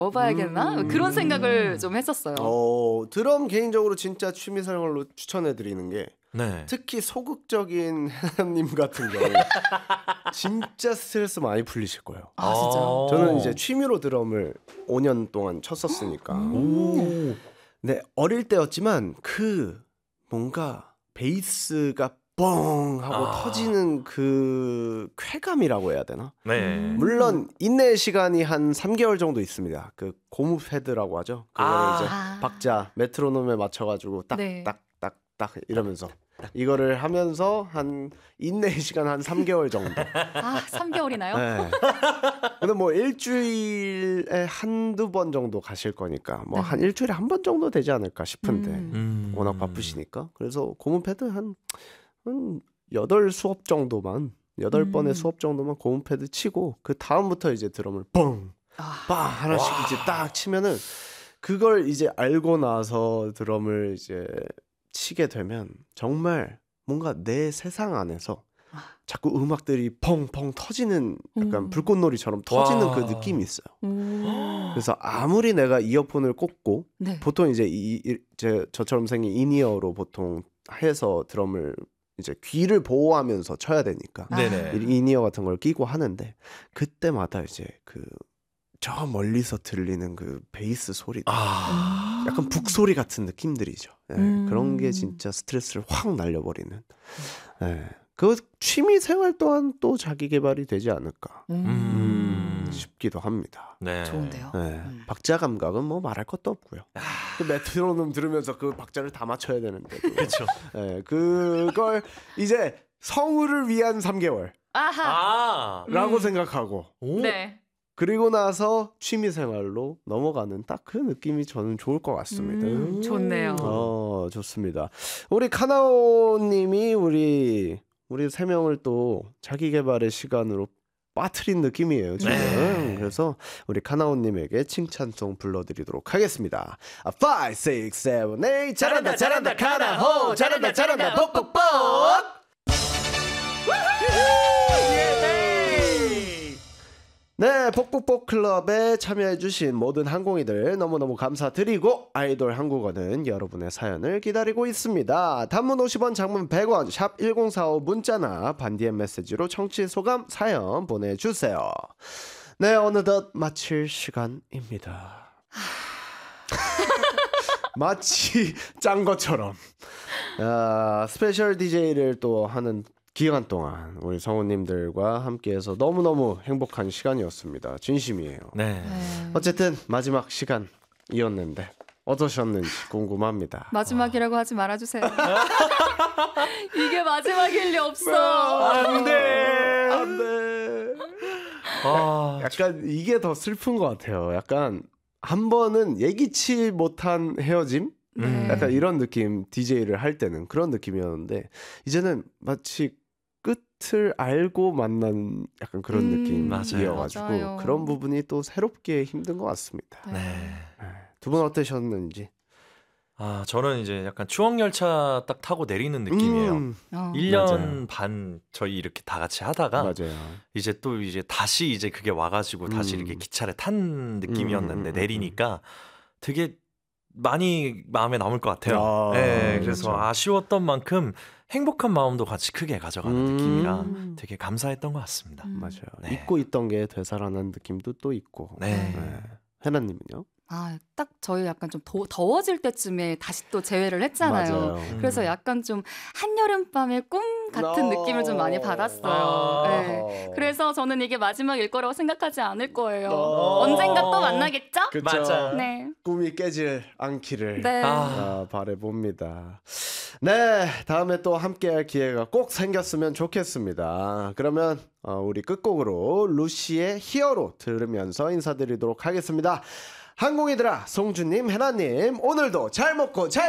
넣어봐야겠나? 그런 생각을 좀 했었어요. 드럼 개인적으로 진짜 취미생활로 추천해드리는 게 네. 특히 소극적인 해나님 같은 경우 진짜 스트레스 많이 풀리실 거예요. 아 진짜. 저는 이제 취미로 드럼을 5년 동안 쳤었으니까. 네, 어릴 때였지만 그 뭔가 베이스가 뻥 하고 터지는 그 쾌감이라고 해야 되나? 네. 물론 인내 시간이 한 3개월 정도 있습니다. 그 고무 패드라고 하죠. 그거를 이제 박자 메트로놈에 맞춰가지고 딱딱딱딱 이러면서 이거를 하면서 한 인내 시간 한 3개월 정도. 3개월이나요? 네. 근데 뭐 일주일에 한두 번 정도 가실 거니까 뭐 한 일주일에 한 번 정도 되지 않을까 싶은데 워낙 바쁘시니까. 그래서 고무 패드 한 8수업 정도만 8번의 수업 정도만 고무 패드 치고 그 다음부터 이제 드럼을 뻥! 빵! 하나씩 이제 딱 치면은 그걸 이제 알고 나서 드럼을 이제 치게 되면 정말 뭔가 내 세상 안에서 자꾸 음악들이 펑펑 터지는 약간 불꽃놀이처럼 터지는 그 느낌이 있어요. 그래서 아무리 내가 이어폰을 꽂고 보통 이제 저처럼 생긴 인이어로 보통 해서 드럼을 이제 귀를 보호하면서 쳐야 되니까 인이어 같은 걸 끼고 하는데 그때마다 이제 저 멀리서 들리는 그 베이스 소리, 약간 북소리 같은 느낌들이죠. 네, 그런 게 진짜 스트레스를 확 날려버리는. 네, 그 취미 생활 또한 또 자기 개발이 되지 않을까 싶기도 합니다. 네. 좋은데요. 네, 박자 감각은 뭐 말할 것도 없고요. 그 메트로놈 들으면서 그 박자를 다 맞춰야 되는데. 그렇죠. 네, 그걸 이제 성우를 위한 3개월. 라고 생각하고. 네. 그리고 나서 취미생활로 넘어가는 딱 그 느낌이 저는 좋을 것 같습니다. 좋네요. 좋습니다. 우리 카나오님이 우리 3명을 또 자기 개발의 시간으로 빠뜨린 느낌이에요 지금. 네. 그래서 우리 카나오님에게 칭찬송 불러드리도록 하겠습니다. 5, 6, 7, 8 잘한다 잘한다 카나호 잘한다 잘한다 뻑뻑뻑. 네, 복복복 클럽에 참여해주신 모든 항공이들 너무너무 감사드리고 아이돌 한국어는 여러분의 사연을 기다리고 있습니다. 단문 50원, 장문 100원, 샵 1045 문자나 반디엠 메시지로 청취 소감 사연 보내주세요. 네, 어느덧 마칠 시간입니다. 마치 짠 것처럼 스페셜 DJ를 또 하는 기간 동안 우리 성우님들과 함께해서 너무너무 행복한 시간이었습니다. 진심이에요. 네. 어쨌든 마지막 시간이었는데 어떠셨는지 궁금합니다. 마지막이라고 하지 말아주세요. 이게 마지막일 리 없어. 안 돼. 약간 이게 더 슬픈 것 같아요. 약간 한 번은 예기치 못한 헤어짐? 약간 이런 느낌, DJ를 할 때는 그런 느낌이었는데 이제는 마치 끝을 알고 만난 약간 그런 느낌이어가지고 맞아요. 그런 부분이 또 새롭게 힘든 것 같습니다. 두 분 어떠셨는지? 저는 이제 약간 추억열차 딱 타고 내리는 느낌이에요. 1년 맞아요. 반 저희 이렇게 다 같이 하다가 맞아요. 이제 또 이제 다시 이제 그게 와가지고 다시 이렇게 기차를 탄 느낌이었는데 내리니까 되게 많이 마음에 남을 것 같아요. 네, 그래서 그렇죠. 아쉬웠던 만큼 행복한 마음도 같이 크게 가져가는 느낌이라 되게 감사했던 것 같습니다. 맞아요. 네. 잊고 있던 게 되살아난 느낌도 또 있고. 네. 해나님은요? 딱 저희 약간 좀 더워질 때쯤에 다시 또 재회를 했잖아요. 맞아요. 그래서 약간 좀 한여름밤의 꿈 같은 느낌을 좀 많이 받았어요. 네. 그래서 저는 이게 마지막일 거라고 생각하지 않을 거예요. 언젠가 또 만나겠죠? 그쵸? 맞아요. 네. 꿈이 깨질 않기를 네. 바라봅니다. 네, 다음에 또 함께할 기회가 꼭 생겼으면 좋겠습니다. 그러면 우리 끝곡으로 루시의 히어로 들으면서 인사드리도록 하겠습니다. 항공이들아, 송주님, 해나님, 오늘도 잘 먹고 잘